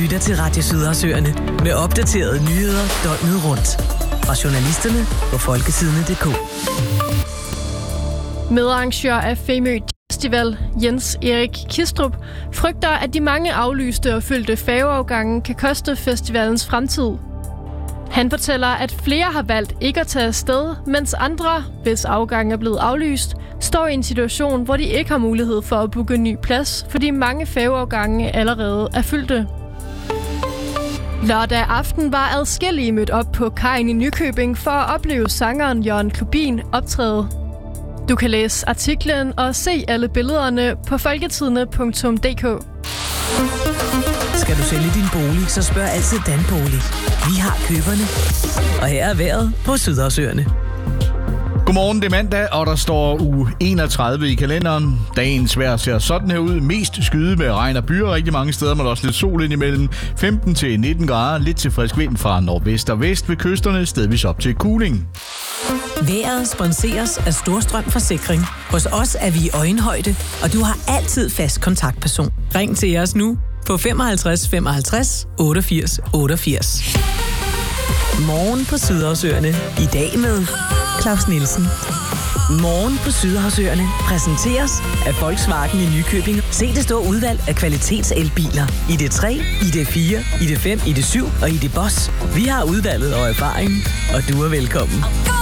lytter til Radio Sydhavsøerne med opdaterede nyheder døgnet rundt. Fra journalisterne på folkesidene.dk. Medarrangør af Femø Festival, Jens Erik Kistrup, frygter, at de mange aflyste og fyldte færgeafgange kan koste festivalens fremtid. Han fortæller, at flere har valgt ikke at tage afsted, mens andre, hvis afgangen er blevet aflyst, står i en situation, hvor de ikke har mulighed for at booke en ny plads, fordi mange færgeafgange allerede er fyldte. Lørdag aften var adskillige mødt op på kajen i Nykøbing for at opleve sangeren Jørgen Klubin optræde. Du kan læse artiklen og se alle billederne på folketidene.dk. Skal du sælge din bolig, så spørg altid Danbolig. Vi har køberne. Og her er vejret på Sydhavsøerne. Godmorgen, det er mandag, og der står uge 31 i kalenderen. Dagens vejr ser sådan her ud. Mest skyde med regn og byer rigtig mange steder, men også lidt sol indimellem. 15 til 19 grader, lidt til frisk vind fra nordvest og vest ved kysterne, stedvis op til kuling. Vejret sponseres af Storstrøm Forsikring. Hos os er vi i øjenhøjde, og du har altid fast kontaktperson. Ring til os nu på 55 55 88 88. Morgen på Sydhavsøerne. I dag med Claus Nielsen. Morgen på Sydhavsøerne præsenteres af Volkswagen i Nykøbing. Se det store udvalg af kvalitetselbiler. ID3, ID4, ID5, ID7 og ID Boss. Vi har udvalget og erfaring, og du er velkommen.